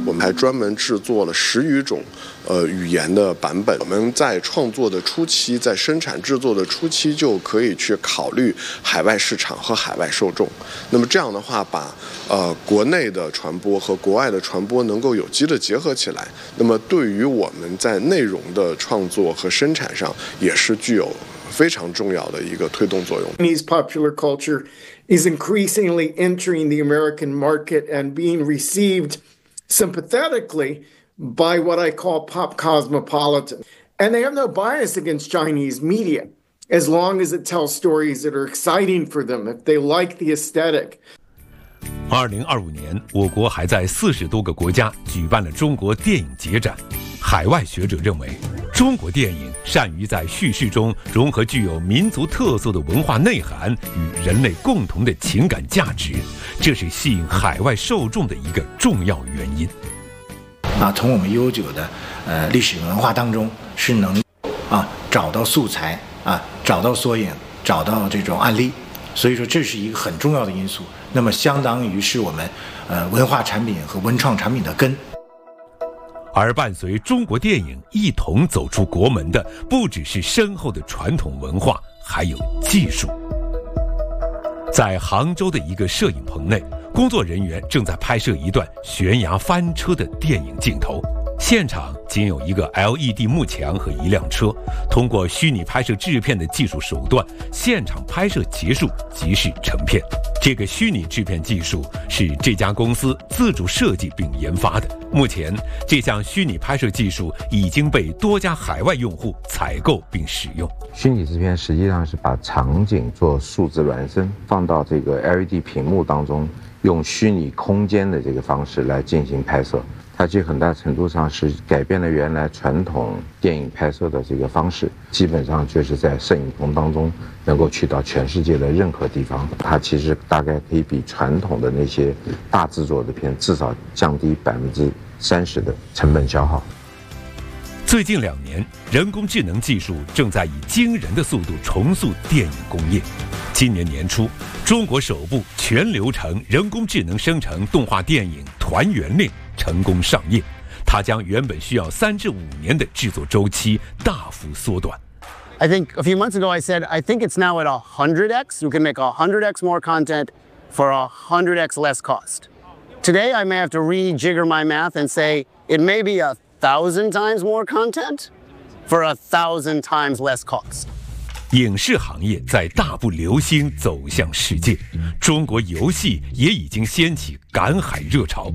我们还专门制作了10余种语言的版本。我们在创作的初期，在生产制作的初期就可以去考虑海外市场和海外受众。那么这样的话，把国内的传播和国外的传播能够有机的结合起来，那么对于我们在内容的创作和生产上也是具有非常重要的一个推动作用。 Chinese popular culture is increasingly entering the American market and being received sympathetically by what I call pop cosmopolitan. And they have no bias against Chinese media as long as it tells stories that are exciting for them, if they like the aesthetic. 2025年，我国还在40多个国家举办了中国电影节展。海外学者认为，中国电影善于在叙事中融合具有民族特色的文化内涵与人类共同的情感价值，这是吸引海外受众的一个重要原因。 从我们悠久的历史文化当中是能找到素材找到缩影，找到这种案例，所以说这是一个很重要的因素。那么相当于是我们文化产品和文创产品的根。 而伴随中国电影一同走出国门的，不只是深厚的传统文化，还有技术。在杭州的一个摄影棚内，工作人员正在拍摄一段悬崖翻车的电影镜头。现场仅有一个 LED 幕墙和一辆车，通过虚拟拍摄制片的技术手段，现场拍摄结束即是成片。这个虚拟制片技术是这家公司自主设计并研发的。目前，这项虚拟拍摄技术已经被多家海外用户采购并使用。 虚拟制片实际上是把场景做数字孪生，放到这个 LED 屏幕当中，用虚拟空间的这个方式来进行拍摄。它其实很大程度上是改变了原来传统电影拍摄的这个方式，基本上就是在摄影棚当中能够去到全世界的任何地方。它其实大概可以比传统的那些大制作的片至少降低30%的成本消耗。 最近2年，人工智能技术正在以惊人的速度重塑电影工业。今年年初，中国首部全流程人工智能生成动画电影《团圆恋》成功上映，它将原本需要3至5年的制作周期大幅缩短。 I think a few months ago I said, I think it's now at 100x. We can make 100x more content for 100x less cost. Today I may have to rejigger my math and say it may be 1,000 times more content for 1,000 times less cost. 影视行业在大步流星走向世界，中国游戏也已经掀起赶海热潮。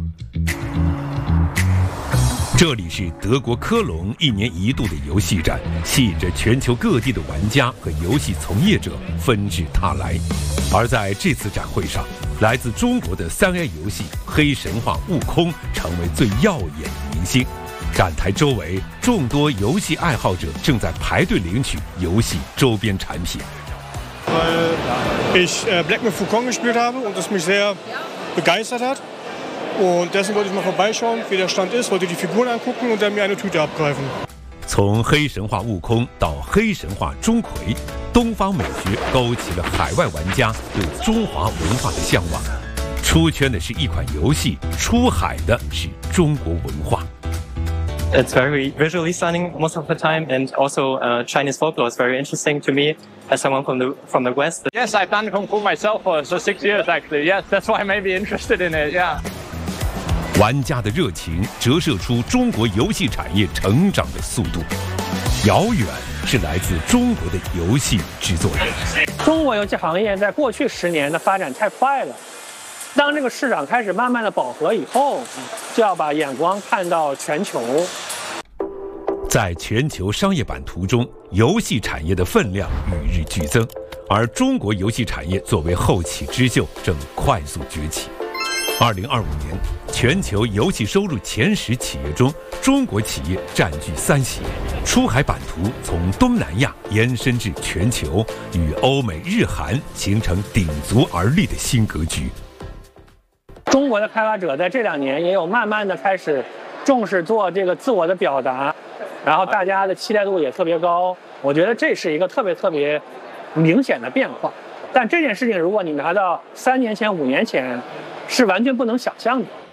这里是德国科隆1年1度的游戏展，吸引着全球各地的玩家和游戏从业者纷至沓来。而在这次展会上，来自中国的3A 游戏《黑神话：悟空》成为最耀眼的明星。展台周围，众多游戏爱好者正在排队领取游戏周边产品。 Weil ich Black Myth Wukong gespielt habe und es mich sehr begeistert hat. Und deswegen wollte ich mal vorbeischauen, wie der Stand ist, wollte die Figuren angucken und dann mir eine Tüte abgreifen. 从黑神话悟空到黑神话钟馗，东方美学勾起了海外玩家对中华文化的向往。出圈的是一款游戏，出海的是中国文化。 It's very visually stunning most of the time, and also Chinese folklore is very interesting to me as someone from the West. Yes, I've done Kung Fu myself for 6 years actually. Yes, that's why I may be interested in it. Yeah. 玩家的热情折射出中国游戏产业成长的速度。遥远是来自中国的游戏制作人。 中国游戏行业在过去10年的发展太快了。当这个市场开始慢慢的饱和以后，就要把眼光看到全球。 在全球商业版图中，游戏产业的分量与日俱增，而中国游戏产业作为后起之秀，正快速崛起。2025年，全球游戏收入前10企业中，中国企业占据3席，出海版图从东南亚延伸至全球，与欧美、日韩形成鼎足而立的新格局。 中国的开发者在这2年也有慢慢的开始重视做这个自我的表达，然后大家的期待度也特别高。我觉得这是一个特别明显的变化。但这件事情，如果你拿到3年前、5年前，是完全不能想象的。